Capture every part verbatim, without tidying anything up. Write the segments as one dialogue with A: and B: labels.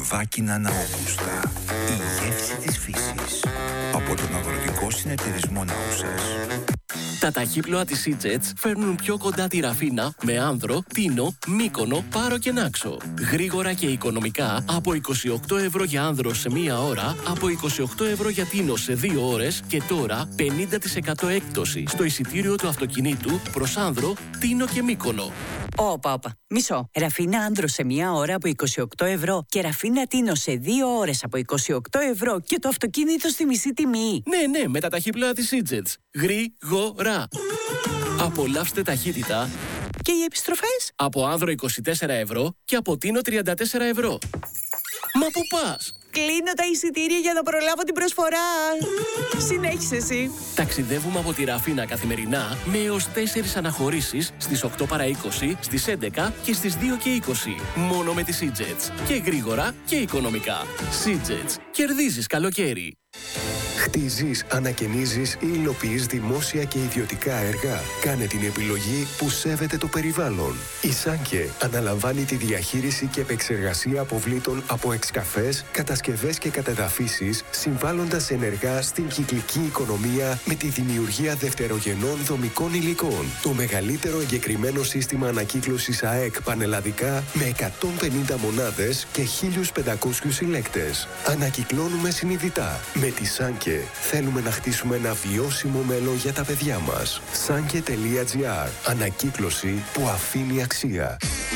A: Βάκινα Ναόγουστα. Η γεύση της φύσης. Από τον Αγροτικό Συνεταιρισμό Ναούσας.
B: Τα ταχύπλοα της Σίτζετς φέρνουν πιο κοντά τη Ραφίνα με Άνδρο, Τίνο, Μύκονο, Πάρο και Νάξο. Γρήγορα και οικονομικά από είκοσι οκτώ ευρώ για Άνδρο σε μία ώρα, από είκοσι οκτώ ευρώ για Τίνο σε δύο ώρες και τώρα πενήντα τοις εκατό έκπτωση στο εισιτήριο του αυτοκινήτου προς Άνδρο, Τίνο και Μύκονο.
C: Όπα, όπα. Μισό. Ραφίνα Άνδρο σε μία ώρα από είκοσι οκτώ ευρώ και Ραφίνα Τίνο σε δύο ώρες από είκοσι οκτώ ευρώ και το αυτοκίνητο στη μισή τιμή.
B: Ναι, ναι, με τα ταχύπλοα της Σίτζετς. Γρήγορα. Απολαύστε ταχύτητα.
C: Και οι επιστροφές?
B: Από Άνδρο είκοσι τέσσερα ευρώ και από Τίνο τριάντα τέσσερα ευρώ. Μα πού πας?
C: Κλείνω τα εισιτήρια για να προλάβω την προσφορά. Συνέχισε εσύ.
B: Ταξιδεύουμε από τη Ραφίνα καθημερινά με έως τέσσερις αναχωρήσεις στις οκτώ παρά είκοσι, στις έντεκα και στις δύο και είκοσι. Μόνο με τη Σίτζετς. Και γρήγορα και οικονομικά. Σίτζετς. Κερδίζεις καλοκαίρι.
D: Χτίζεις, ανακαινίζεις ή υλοποιείς δημόσια και ιδιωτικά έργα. Κάνε την επιλογή που σέβεται το περιβάλλον. Η Σάνκε αναλαμβάνει τη διαχείριση και επεξεργασία αποβλήτων από εξκαφές, κατασκευές και κατεδαφίσεις, συμβάλλοντας ενεργά στην κυκλική οικονομία με τη δημιουργία δευτερογενών δομικών υλικών. Το μεγαλύτερο εγκεκριμένο σύστημα ανακύκλωσης ΑΕΚ πανελλαδικά με εκατόν πενήντα μονάδες και χίλιους πεντακόσιους συλλέκτες. Ανακυκλώνουμε συνειδητά. Με τη Σάνκε θέλουμε να χτίσουμε ένα βιώσιμο μέλλον για τα παιδιά μας. Sanke τελεία gr. Ανακύκλωση που αφήνει αξία.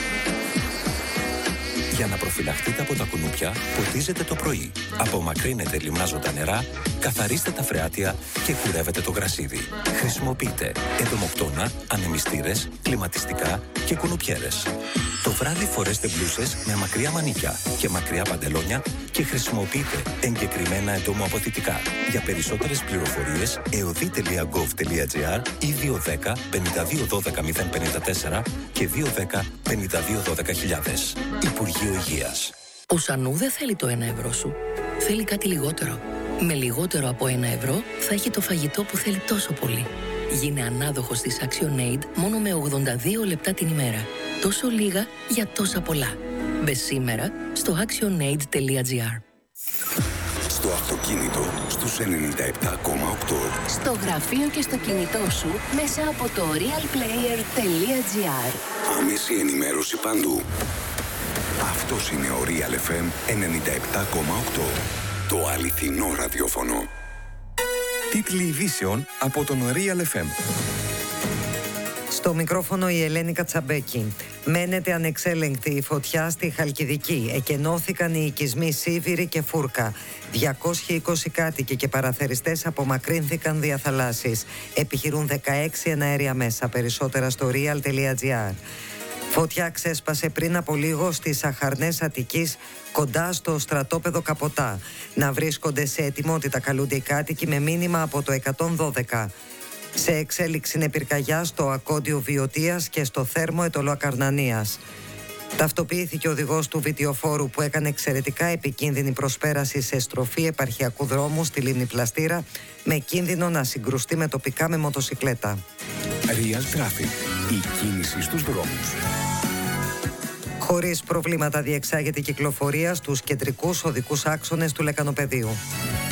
E: Για να προφυλαχτείτε από τα κουνούπια, ποτίζετε το πρωί. Απομακρύνετε λιμνάζοντα νερά, καθαρίστε τα φρεάτια και κουρεύετε το γρασίδι. Χρησιμοποιείτε εντομοκτώνα, ανεμιστήρες, κλιματιστικά και κουνουπιέρες. Το βράδυ φορέστε μπλούσες με μακριά μανίκια και μακριά παντελόνια και χρησιμοποιείτε εγκεκριμένα εντομοαποθητικά. Για περισσότερες πληροφορίες, εωδή τελεία γκοβ τελεία gr ή δύο ένα μηδέν πέντε δύο ένα δύο μηδέν πέντε τέσσερα και δύο ένα μηδέν πέντε δύο ένα δύο χιλιάδες. Υπουργείο Υγείας.
F: Ο Σανού δεν θέλει το ένα ευρώ σου. Θέλει κάτι λιγότερο. Με λιγότερο από ένα ευρώ θα έχει το φαγητό που θέλει τόσο πολύ. Γίνε ανάδοχος της ActionAid μόνο με ογδόντα δύο λεπτά την ημέρα. Τόσο λίγα για τόσα πολλά. Μπες σήμερα στο actionaid τελεία gr.
A: Στο αυτοκίνητο στους ενενήντα επτά κόμμα οκτώ.
G: Στο γραφείο και στο κινητό σου μέσα από το realplayer τελεία gr.
A: Άμεση ενημέρωση παντού. Αυτός είναι ο Real εφ εμ ενενήντα επτά κόμμα οκτώ. Το αληθινό ραδιόφωνο. Τίτλοι ειδήσεων από τον Real εφ εμ.
H: Στο μικρόφωνο η Ελένη Κατσαμπέκη. Μένεται ανεξέλεγκτη η φωτιά στη Χαλκιδική. Εκενώθηκαν οι οικισμοί Σίβηρη και Φούρκα. διακόσιοι είκοσι κάτοικοι και παραθεριστές απομακρύνθηκαν δια θαλάσσης. Επιχειρούν δεκαέξι εναέρια μέσα. Περισσότερα στο real τελεία gr. Φωτιά ξέσπασε πριν από λίγο στις Αχαρνές Αττικής, κοντά στο στρατόπεδο Καποτά. Να βρίσκονται σε ετοιμότητα καλούνται οι κάτοικοι με μήνυμα από το εκατόν δώδεκα. Σε εξέλιξη είναι πυρκαγιά στο Ακόντιο Βιωτίας και στο Θέρμο Ετωλό Ακαρνανίας. Ταυτοποιήθηκε ο οδηγός του βιτιοφόρου που έκανε εξαιρετικά επικίνδυνη προσπέραση σε στροφή επαρχιακού δρόμου στη λίμνη Πλαστήρα, με κίνδυνο να συγκρουστεί με τοπικά με μοτοσικλέτα.
A: Real Traffic. Η κίνηση στους δρόμους.
H: Χωρίς προβλήματα διεξάγεται η κυκλοφορία στους κεντρικούς οδικούς άξονες του Λεκανοπεδίου.